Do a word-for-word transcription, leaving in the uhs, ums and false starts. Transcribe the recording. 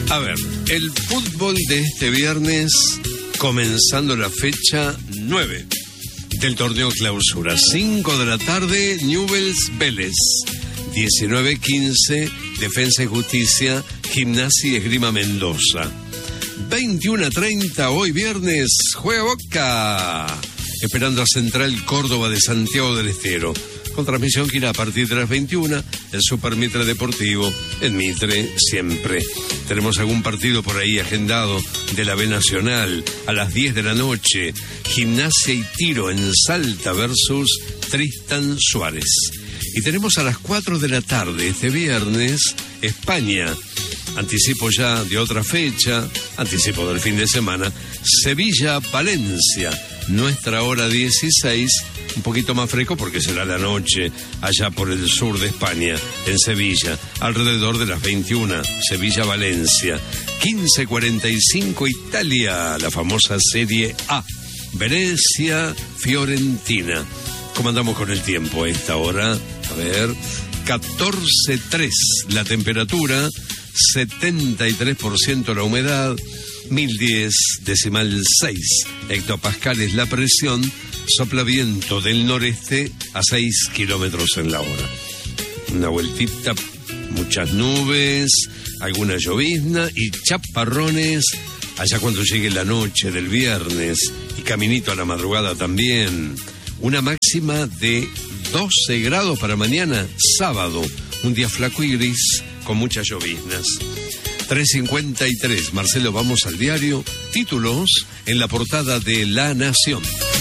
A ver, el fútbol de este viernes, comenzando la fecha nueve del torneo clausura. cinco de la tarde, Newell's Vélez. diecinueve quince, Defensa y Justicia, Gimnasia y Esgrima Mendoza. veintiuno treinta, hoy viernes, juega Boca, esperando a Central Córdoba de Santiago del Estero. Con transmisión que irá a partir de las veintiuna, el Super Mitre Deportivo, en Mitre siempre. Tenemos algún partido por ahí agendado de la B Nacional a las diez de la noche. Gimnasia y Tiro en Salta versus Tristan Suárez. Y tenemos a las cuatro de la tarde, este viernes, España. Anticipo ya de otra fecha, anticipo del fin de semana, Sevilla-Valencia, nuestra hora dieciséis, un poquito más fresco porque será la noche allá por el sur de España, en Sevilla, alrededor de las veintiuna, Sevilla-Valencia. quince cuarenta y cinco, Italia, la famosa Serie A, Venecia-Fiorentina. ¿Cómo andamos con el tiempo a esta hora? A ver, catorce tres la temperatura, setenta y tres por ciento la humedad, mil diez decimal seis hectopascales la presión, sopla viento del noreste a seis kilómetros en la hora. Una vueltita, muchas nubes, alguna llovizna y chaparrones allá cuando llegue la noche del viernes y caminito a la madrugada también. Una máxima de doce grados para mañana, sábado, un día flaco y gris con muchas lloviznas. tres cincuenta y tres, Marcelo, vamos al diario. Títulos en la portada de La Nación.